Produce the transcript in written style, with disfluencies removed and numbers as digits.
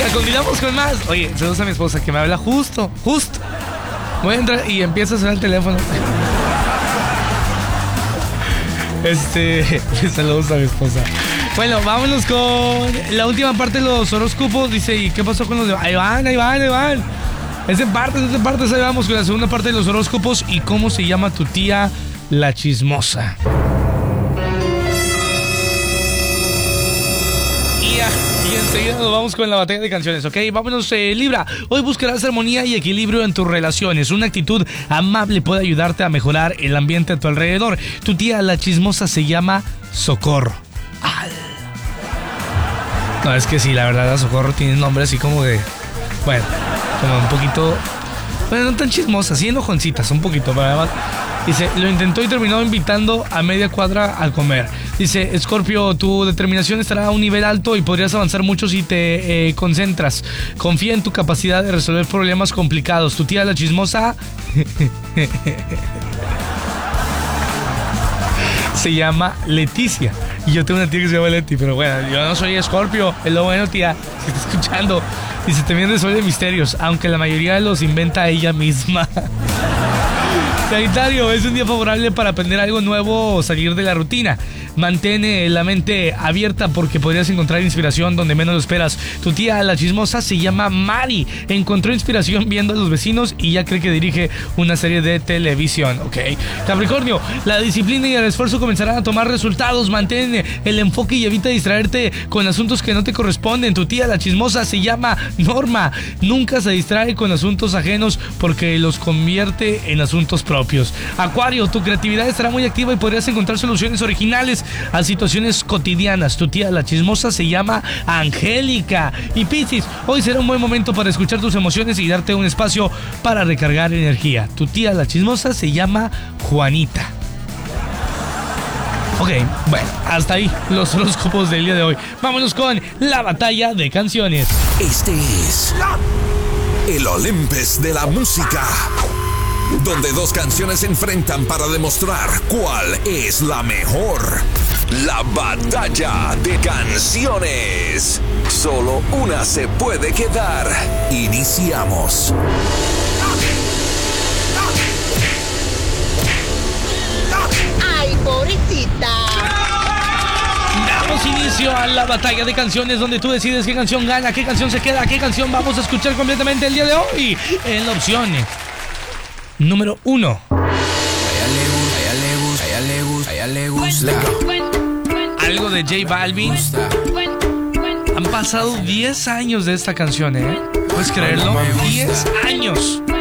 continuamos con más. Oye, saludos a mi esposa que me habla justo. Voy a entrar y empieza a sonar el teléfono. Saludos a mi esposa. Bueno, vámonos con la última parte de los horóscopos. Dice, ¿y qué pasó con los demás? Ahí van. Es en partes. Ahí vamos con la segunda parte de los horóscopos. ¿Y cómo se llama tu tía la chismosa? Y enseguida nos vamos con la batalla de canciones, ¿ok? Vámonos, Libra. Hoy buscarás armonía y equilibrio en tus relaciones. Una actitud amable puede ayudarte a mejorar el ambiente a tu alrededor. Tu tía la chismosa se llama Socorro. No, es que sí, la verdad, la Socorro tiene un nombre así como de... Bueno, como un poquito... Bueno, no tan chismosa, sí enojoncitas, un poquito, pero además... Dice, lo intentó y terminó invitando a media cuadra a comer. Dice, Escorpio, tu determinación estará a un nivel alto y podrías avanzar mucho si te concentras. Confía en tu capacidad de resolver problemas complicados. Tu tía la chismosa se llama Leticia. Y yo tengo una tía que se llama Leti, pero bueno, yo no soy Escorpio. Es lo bueno, tía, si está escuchando. Dice, también resuelve misterios, aunque la mayoría los inventa ella misma. Sagitario, es un día favorable para aprender algo nuevo o salir de la rutina. Mantén la mente abierta porque podrías encontrar inspiración donde menos lo esperas. Tu tía la chismosa se llama Mari. Encontró inspiración viendo a los vecinos y ya cree que dirige una serie de televisión, ¿ok? Capricornio, la disciplina y el esfuerzo comenzarán a tomar resultados. Mantén el enfoque y evita distraerte con asuntos que no te corresponden. Tu tía la chismosa se llama Norma. Nunca se distrae con asuntos ajenos porque los convierte en asuntos propios. Acuario, tu creatividad estará muy activa y podrías encontrar soluciones originales a situaciones cotidianas. Tu tía la chismosa se llama Angélica. Y Piscis, hoy será un buen momento para escuchar tus emociones y darte un espacio para recargar energía. Tu tía la chismosa se llama Juanita. Ok, bueno, hasta ahí los horóscopos del día de hoy. Vámonos con la batalla de canciones. Este es el Olympus de la música, donde dos canciones se enfrentan para demostrar cuál es la mejor. La batalla de canciones. Solo una se puede quedar. Iniciamos. ¡Ay, pobrecita! Damos inicio a la batalla de canciones donde tú decides qué canción gana, qué canción se queda, qué canción vamos a escuchar completamente el día de hoy. En la opción número 1. Algo de J Balvin. Han pasado 10 años de esta canción, ¿eh? ¿Puedes creerlo? 10 años.